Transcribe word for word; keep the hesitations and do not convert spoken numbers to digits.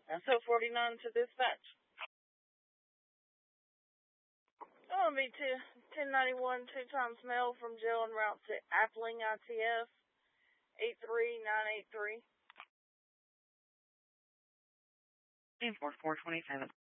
S O forty-nine to dispatch. I'm going to be ten ninety-one, two times mail from jail en route to Appling I T F, eight three nine eight three. four four twenty-seven.